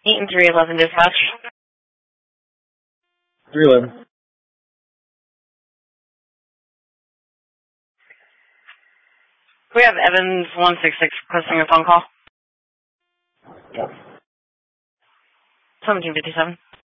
8 and 311 dispatch. 311. We have Evans 166 requesting a phone call. Yep. 1757.